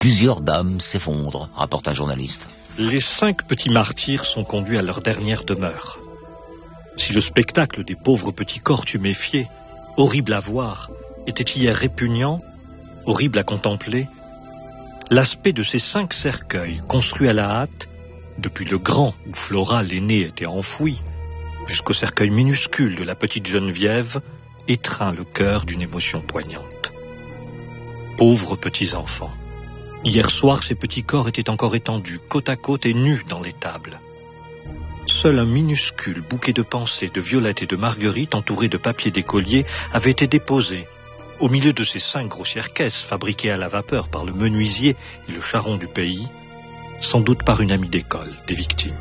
Plusieurs dames s'effondrent, rapporte un journaliste. Les 5 petits martyrs sont conduits à leur dernière demeure. Si le spectacle des pauvres petits corps tuméfiés, horrible à voir, était hier répugnant, horrible à contempler, l'aspect de ces 5 cercueils construits à la hâte, depuis le grand où Flora l'aînée était enfouie, jusqu'au cercueil minuscule de la petite Geneviève, étreint le cœur d'une émotion poignante. Pauvres petits enfants. Hier soir, ces petits corps étaient encore étendus, côte à côte et nus dans l'étable. Seul un minuscule bouquet de pensées, de violettes et de marguerites, entouré de papier d'écolier, avait été déposé au milieu de ces 5 grossières caisses fabriquées à la vapeur par le menuisier et le charron du pays, sans doute par une amie d'école des victimes.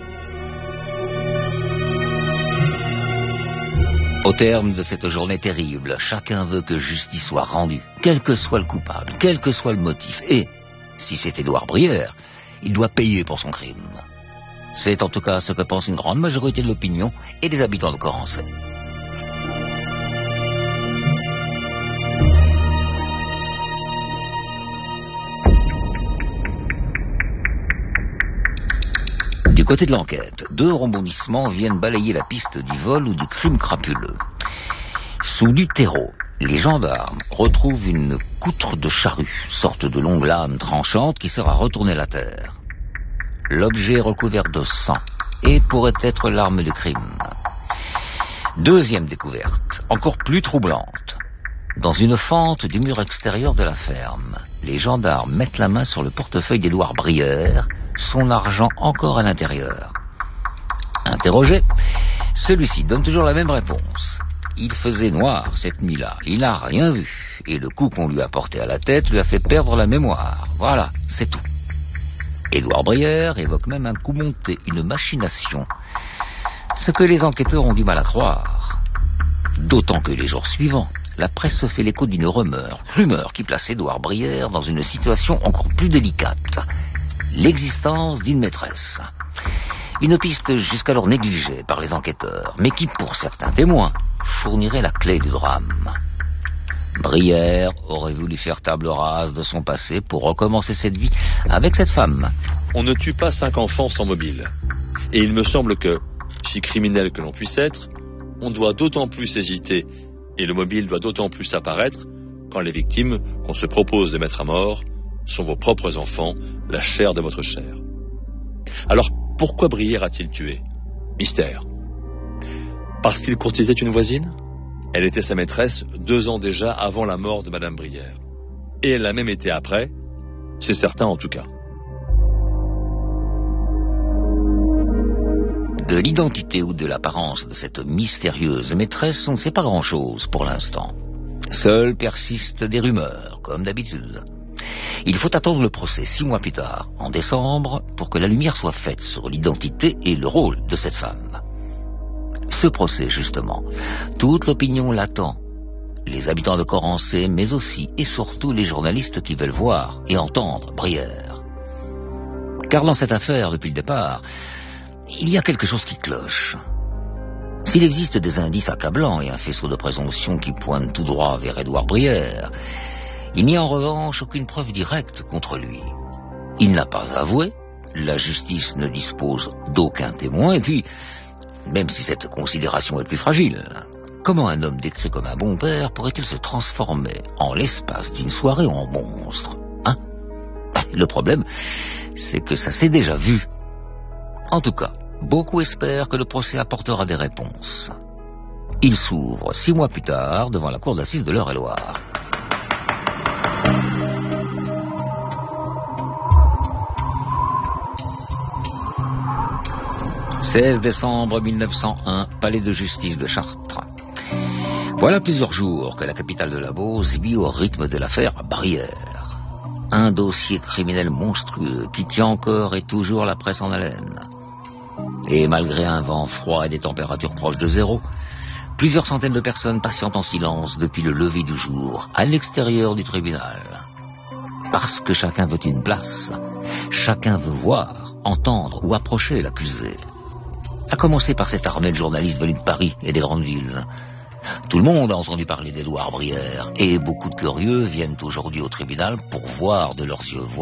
Au terme de cette journée terrible, chacun veut que justice soit rendue, quel que soit le coupable, quel que soit le motif. Et, si c'est Édouard Brière, il doit payer pour son crime. C'est en tout cas ce que pense une grande majorité de l'opinion et des habitants de Corancey. Du côté de l'enquête, 2 rebondissements viennent balayer la piste du vol ou du crime crapuleux. Sous du terreau, les gendarmes retrouvent une coutre de charrue, sorte de longue lame tranchante qui sert à retourner la terre. L'objet est recouvert de sang et pourrait être l'arme de crime. Deuxième découverte, encore plus troublante. Dans une fente du mur extérieur de la ferme, les gendarmes mettent la main sur le portefeuille d'Édouard Brière, son argent encore à l'intérieur. Interrogé, celui-ci donne toujours la même réponse. Il faisait noir cette nuit-là, il n'a rien vu, et le coup qu'on lui a porté à la tête lui a fait perdre la mémoire. Voilà, c'est tout. Édouard Brière évoque même un coup monté, une machination, ce que les enquêteurs ont du mal à croire. D'autant que les jours suivants, la presse se fait l'écho d'une rumeur qui place Édouard Brière dans une situation encore plus délicate. L'existence d'une maîtresse. Une piste jusqu'alors négligée par les enquêteurs, mais qui, pour certains témoins, fournirait la clé du drame. Brière aurait voulu faire table rase de son passé pour recommencer cette vie avec cette femme. On ne tue pas 5 enfants sans mobile. Et il me semble que, si criminel que l'on puisse être, on doit d'autant plus hésiter, et le mobile doit d'autant plus apparaître, quand les victimes qu'on se propose de mettre à mort sont vos propres enfants, la chair de votre chair. Alors, pourquoi Brière a-t-il tué? Mystère. Parce qu'il courtisait une voisine? Elle était sa maîtresse 2 ans déjà avant la mort de Madame Brière. Et elle l'a même été après, c'est certain en tout cas. De l'identité ou de l'apparence de cette mystérieuse maîtresse, on ne sait pas grand-chose pour l'instant. Seules persistent des rumeurs, comme d'habitude. Il faut attendre le procès 6 mois plus tard, en décembre, pour que la lumière soit faite sur l'identité et le rôle de cette femme. Ce procès, justement, toute l'opinion l'attend. Les habitants de Corancey, mais aussi et surtout les journalistes qui veulent voir et entendre Brière. Car dans cette affaire, depuis le départ, il y a quelque chose qui cloche. S'il existe des indices accablants et un faisceau de présomption qui pointe tout droit vers Édouard Brière, il n'y a en revanche aucune preuve directe contre lui. Il n'a pas avoué, la justice ne dispose d'aucun témoin, et puis, même si cette considération est plus fragile, comment un homme décrit comme un bon père pourrait-il se transformer en l'espace d'une soirée en monstre, hein? Le problème, c'est que ça s'est déjà vu. En tout cas, beaucoup espèrent que le procès apportera des réponses. Il s'ouvre 6 mois plus tard devant la cour d'assises de l'Eure-et-Loir. « 16 décembre 1901, palais de justice de Chartres. Voilà plusieurs jours que la capitale de la Beauce vit au rythme de l'affaire Brière. Un dossier criminel monstrueux qui tient encore et toujours la presse en haleine. Et malgré un vent froid et des températures proches de 0, plusieurs centaines de personnes patientent en silence depuis le lever du jour à l'extérieur du tribunal. Parce que chacun veut une place, chacun veut voir, entendre ou approcher l'accusé. À commencer par cette armée de journalistes venus de Paris et des grandes villes. Tout le monde a entendu parler d'Édouard Brière et beaucoup de curieux viennent aujourd'hui au tribunal pour voir de leurs yeux